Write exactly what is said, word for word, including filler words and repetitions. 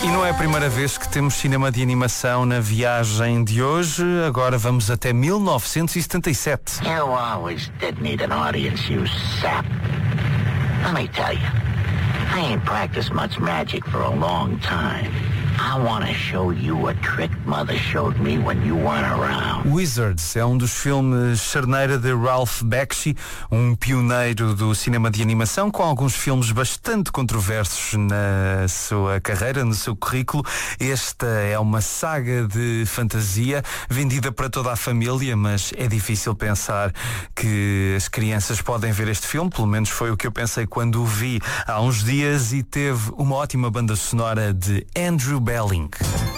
E não é a primeira vez que temos cinema de animação na viagem de hoje. Agora vamos até mil novecentos e setenta e sete. You always did need an audience, you sap. Let me tell you, I ain't practiced much magic for a long time. I want to show you a trick Mother showed me when you weren't around. Wizards é um dos filmes charneira de Ralph Bakshi, um pioneiro do cinema de animação, com alguns filmes bastante controversos na sua carreira, no seu currículo. Esta é uma saga de fantasia vendida para toda a família, mas é difícil pensar que as crianças podem ver este filme, pelo menos foi o que eu pensei quando o vi há uns dias, e teve uma ótima banda sonora de Andrew Belling.